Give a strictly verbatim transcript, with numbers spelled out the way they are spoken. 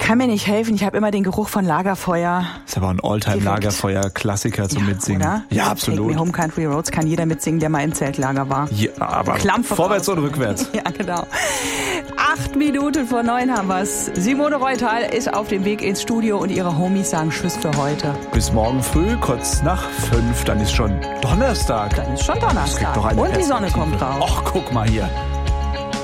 kann mir nicht helfen, ich habe immer den Geruch von Lagerfeuer. Ist aber ein Alltime-Lagerfeuer-Klassiker zum Ja, Mitsingen. oder? Ja, absolut. Take Me Home Country Roads kann jeder mitsingen, der mal im Zeltlager war. Ja, aber Klampfe vorwärts raus. und rückwärts. Ja, genau. Acht Minuten vor neun haben wir's. Simone Reutal ist auf dem Weg ins Studio und ihre Homies sagen Tschüss für heute. Bis morgen früh, kurz nach fünf, dann ist schon Donnerstag. Dann ist schon Donnerstag. Doch eine und die Sonne Perspektive. kommt raus. Ach, guck mal hier.